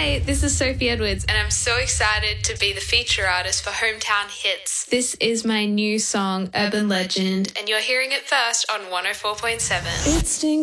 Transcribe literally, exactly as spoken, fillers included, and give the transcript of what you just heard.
Hi, this is Sophie Edwards, and I'm so excited to be the feature artist for Hometown Hits. This is my new song, Urban Legend, and you're hearing it first on one oh four point seven. It stings